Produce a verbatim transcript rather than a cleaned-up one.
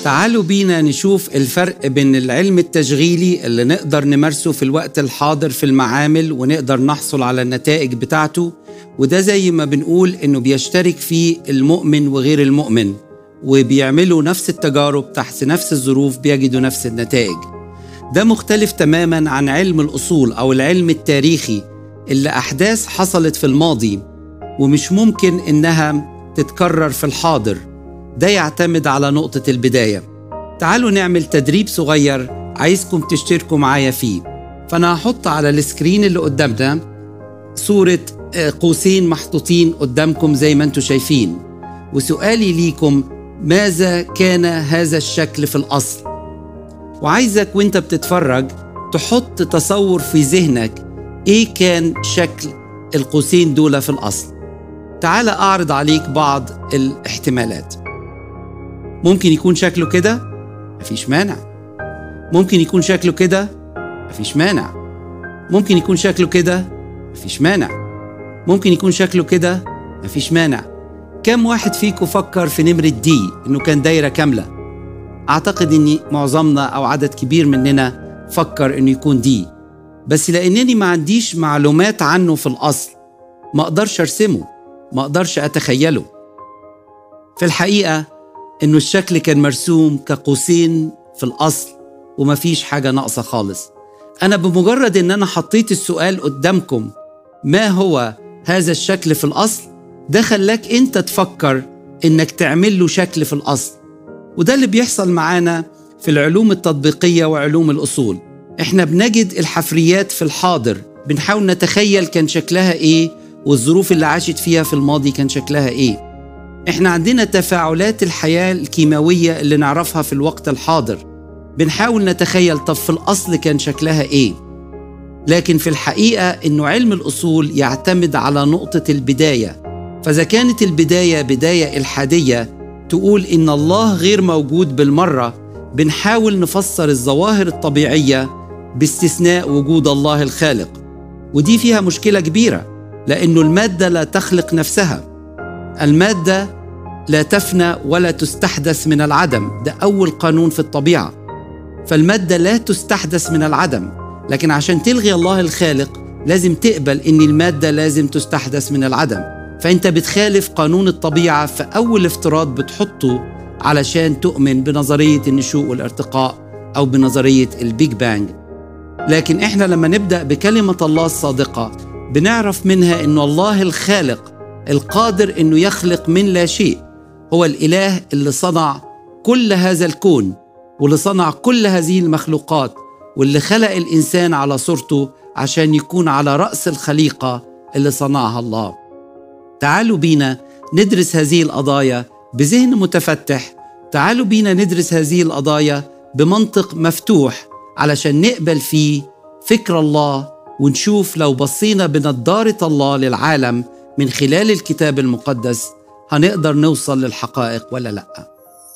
تعالوا بينا نشوف الفرق بين العلم التشغيلي اللي نقدر نمارسه في الوقت الحاضر في المعامل ونقدر نحصل على النتائج بتاعته، وده زي ما بنقول إنه بيشترك فيه المؤمن وغير المؤمن، وبيعملوا نفس التجارب تحت نفس الظروف بيجدوا نفس النتائج. ده مختلف تماماً عن علم الأصول أو العلم التاريخي اللي أحداث حصلت في الماضي ومش ممكن إنها تتكرر في الحاضر. ده يعتمد على نقطة البداية. تعالوا نعمل تدريب صغير عايزكم تشتركوا معايا فيه. فأنا هحط على السكرين اللي قدامنا صورة قوسين محطوطين قدامكم زي ما انتم شايفين، وسؤالي ليكم: ماذا كان هذا الشكل في الأصل؟ وعايزك وانت بتتفرج تحط تصور في ذهنك ايه كان شكل القوسين دول في الأصل. تعال أعرض عليك بعض الاحتمالات. ممكن يكون شكله كده، مفيش مانع. ممكن يكون شكله كده، مفيش مانع. ممكن يكون شكله كده، مفيش مانع. ممكن يكون شكله كده، مفيش مانع. كم واحد فيكم فكر في نمرة دي إنه كان دايرة كاملة؟ أعتقد إني معظمنا أو عدد كبير مننا فكر إنه يكون دي، بس لأنني ما عنديش معلومات عنه في الأصل ما أقدرش أرسمه، ما أقدرش أتخيله. في الحقيقة إنه الشكل كان مرسوم كقوسين في الأصل وما فيش حاجة ناقصة خالص. أنا بمجرد إن أنا حطيت السؤال قدامكم ما هو هذا الشكل في الأصل، ده خلاك أنت تفكر إنك تعمل له شكل في الأصل. وده اللي بيحصل معانا في العلوم التطبيقية وعلوم الأصول. إحنا بنجد الحفريات في الحاضر، بنحاول نتخيل كان شكلها إيه والظروف اللي عاشت فيها في الماضي كان شكلها إيه. إحنا عندنا تفاعلات الحياة الكيماوية اللي نعرفها في الوقت الحاضر، بنحاول نتخيل طب في الأصل كان شكلها إيه. لكن في الحقيقة إنه علم الأصول يعتمد على نقطة البداية. فإذا كانت البداية بداية إلحادية تقول إن الله غير موجود بالمرة، بنحاول نفسر الظواهر الطبيعية باستثناء وجود الله الخالق. ودي فيها مشكلة كبيرة، لأنه المادة لا تخلق نفسها. المادة لا تفنى ولا تستحدث من العدم، ده أول قانون في الطبيعة. فالمادة لا تستحدث من العدم، لكن عشان تلغي الله الخالق لازم تقبل إن المادة لازم تستحدث من العدم. فأنت بتخالف قانون الطبيعة في أول افتراض بتحطه علشان تؤمن بنظرية النشوء والارتقاء أو بنظرية البيج بانج. لكن إحنا لما نبدأ بكلمة الله الصادقة بنعرف منها إنه الله الخالق القادر إنه يخلق من لا شيء، هو الإله اللي صنع كل هذا الكون واللي صنع كل هذه المخلوقات واللي خلق الإنسان على صورته عشان يكون على رأس الخليقة اللي صنعها الله. تعالوا بينا ندرس هذه القضايا بذهن متفتح. تعالوا بينا ندرس هذه القضايا بمنطق مفتوح علشان نقبل فيه فكر الله، ونشوف لو بصينا بنظارة الله للعالم من خلال الكتاب المقدس هنقدر نوصل للحقائق ولا لأ.